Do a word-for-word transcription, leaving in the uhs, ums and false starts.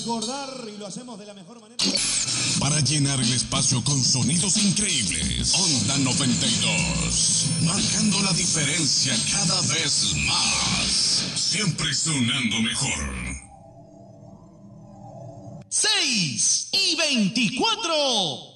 recordar y lo hacemos de la mejor manera. Para llenar el espacio con sonidos increíbles, Onda noventa y dos, marcando la diferencia cada vez más, siempre sonando mejor. seis y veinticuatro.